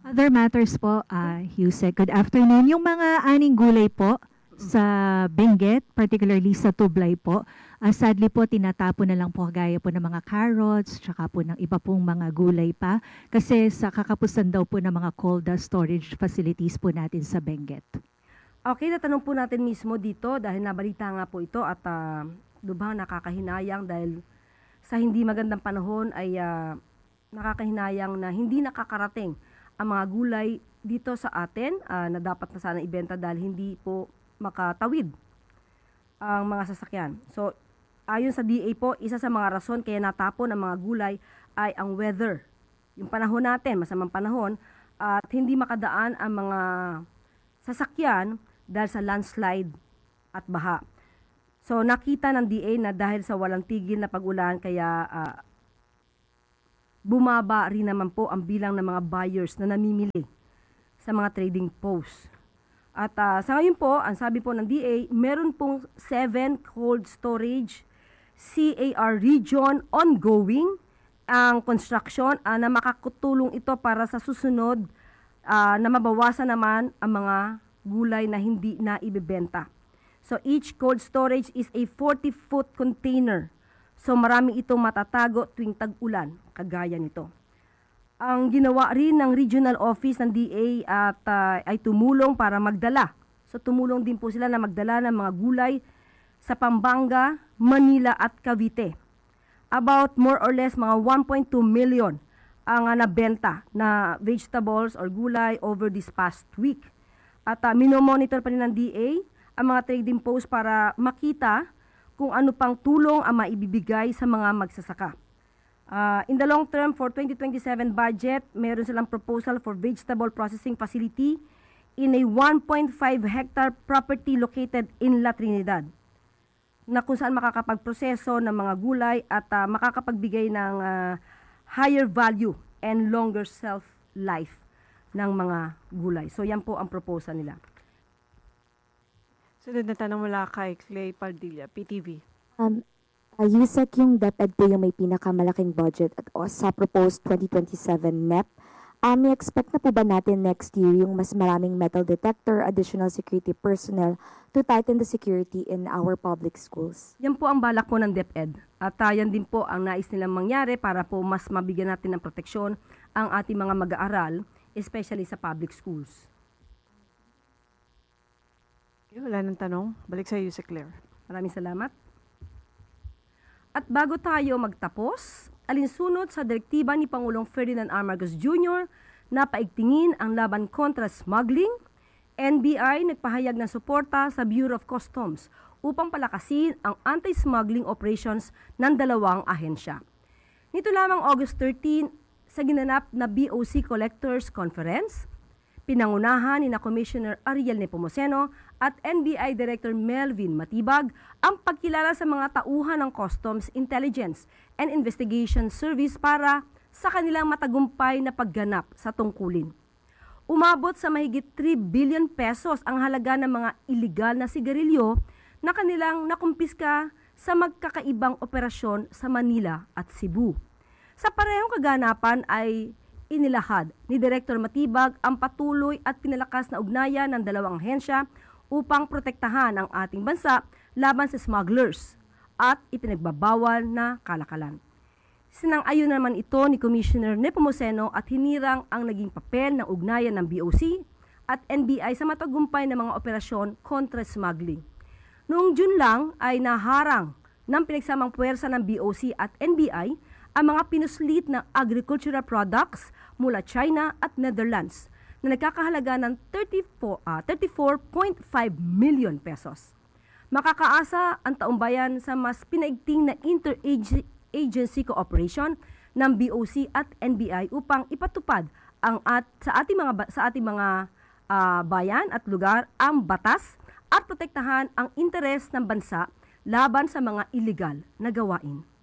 Other matters po, Yusek. Good afternoon. Yung mga aning gulay po sa Benguet, particularly sa Tublay po, sadly po tinatapon na lang po gaya po ng mga carrots, tsaka po ng iba pong mga gulay pa kasi sa kakapusan daw po ng mga cold storage facilities po natin sa Benguet. Okay, natanong po natin mismo dito dahil nabalita nga po ito at lubhang nakakahinayang dahil sa hindi magandang panahon ay nakakahinayang na hindi nakakarating ang mga gulay dito sa atin na dapat na sana ibenta dahil hindi po makatawid ang mga sasakyan. So, ayon sa DA po, isa sa mga rason kaya natapon ang mga gulay ay ang weather. Yung panahon natin, masamang panahon, at hindi makadaan ang mga sasakyan dahil sa landslide at baha. So, nakita ng DA na dahil sa walang tigil na pag-ulan kaya bumaba rin naman po ang bilang ng mga buyers na namimili sa mga trading posts. At sa ngayon po, ang sabi po ng DA, meron pong 7 cold storage CAR region ongoing ang construction na makakutulong ito para sa susunod na mabawasan naman ang mga gulay na hindi na ibebenta. So each cold storage is a 40-foot container. So marami itong matatago tuwing tag-ulan, kagaya nito. Ang ginawa rin ng regional office ng DA at ay tumulong para magdala. So tumulong din po sila na magdala ng mga gulay sa Pampanga, Manila at Cavite. About more or less mga 1.2 million ang nabenta na vegetables or gulay over this past week. At minomonitor pa rin ng DA ang mga trading posts para makita kung ano pang tulong ang maibibigay sa mga magsasaka. In the long term, for 2027 budget, meron silang proposal for vegetable processing facility in a 1.5 hectare property located in La Trinidad, na kung saan makakapagproseso ng mga gulay at makakapagbigay ng higher value and longer shelf life ng mga gulay. So yan po ang proposal nila. Sunod na tanong mula kay Clay Pardilla, PTV. Yusek, yung DepEd po yung may pinakamalaking budget at sa proposed 2027 NEP. May expect na po ba natin next year yung mas maraming metal detector, additional security personnel to tighten the security in our public schools? Yan po ang balak po ng DepEd. At yan din po ang nais nilang mangyari para po mas mabigyan natin ng proteksyon ang ating mga mag-aaral, especially sa public schools. Okay, wala nang tanong. Balik sa iyo, si Claire. Maraming salamat. At bago tayo magtapos, alinsunod sa direktiba ni Pangulong Ferdinand R. Marcos Jr. na paigtingin ang laban kontra smuggling, NBI nagpahayag ng suporta sa Bureau of Customs upang palakasin ang anti-smuggling operations ng dalawang ahensya. Nito lamang August 13, sa ginanap na BOC Collectors Conference, pinangunahan ni Commissioner Ariel Nepomuceno at NBI Director Melvin Matibag ang pagkilala sa mga tauhan ng Customs Intelligence and Investigation Service para sa kanilang matagumpay na pagganap sa tungkulin. Umabot sa mahigit 3 billion pesos ang halaga ng mga iligal na sigarilyo na kanilang nakumpiska sa magkakaibang operasyon sa Manila at Cebu. Sa parehong kaganapan ay inilahad ni Director Matibag ang patuloy at pinalakas na ugnayan ng dalawang ahensya upang protektahan ang ating bansa laban sa smugglers at ipinagbabawal na kalakalan. Sinang-ayon naman ito ni Commissioner Nepomuceno at hinirang ang naging papel ng ugnayan ng BOC at NBI sa matagumpay na mga operasyon kontra smuggling. Noong June lang ay naharang ng pinagsamang puwersa ng BOC at NBI ang mga pinuslit na agricultural products mula China at Netherlands na nagkakahalaga ng 34.5 million pesos. Makakaasa ang taumbayan sa mas pinaigting na interagency cooperation ng BOC at NBI upang ipatupad sa ating mga bayan at lugar ang batas at protektahan ang interes ng bansa laban sa mga illegal na gawain.